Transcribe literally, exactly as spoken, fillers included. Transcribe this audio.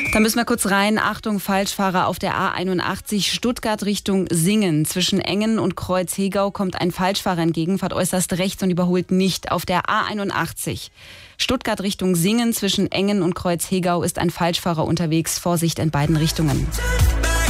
Da müssen wir kurz rein. Achtung, Falschfahrer auf der A einundachtzig Stuttgart Richtung Singen. Zwischen Engen und Kreuz-Hegau kommt ein Falschfahrer entgegen, fährt äußerst rechts und überholt nicht. Auf der A einundachtzig Stuttgart Richtung Singen zwischen Engen und Kreuz-Hegau ist ein Falschfahrer unterwegs. Vorsicht in beiden Richtungen.